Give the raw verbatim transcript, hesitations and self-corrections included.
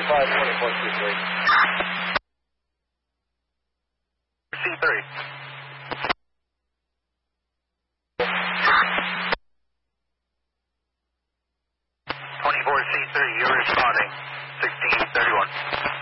five, twenty-four C three. C three. twenty-four C three, you're responding. sixteen thirty-one.